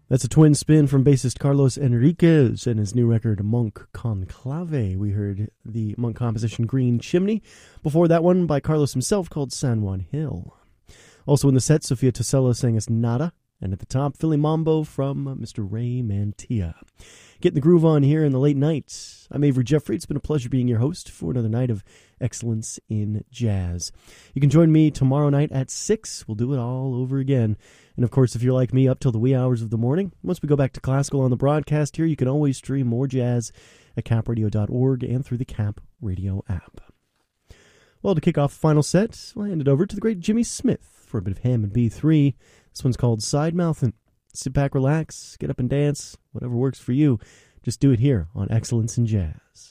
That's a twin spin from bassist Carlos Enriquez and his new record, Monk Conclave. We heard the Monk composition Green Chimney. Before that one by Carlos himself called San Juan Hill. Also in the set, Sofia Tosella sang us Nada. And at the top, Philly Mambo from Mr. Ray Mantilla. Getting the groove on here in the late nights. I'm Avery Jeffrey. It's been a pleasure being your host for another night of excellence in jazz. You can join me tomorrow night at 6. We'll do it all over again. And of course, if you're like me, up till the wee hours of the morning. Once we go back to classical on the broadcast here, you can always stream more jazz at capradio.org and through the Cap Radio app. Well, to kick off the final set, we'll hand it over to the great Jimmy Smith for a bit of Hammond B3. This one's called Side Mouthin'. Sit back, relax, get up and dance, whatever works for you. Just do it here on Excellence in Jazz.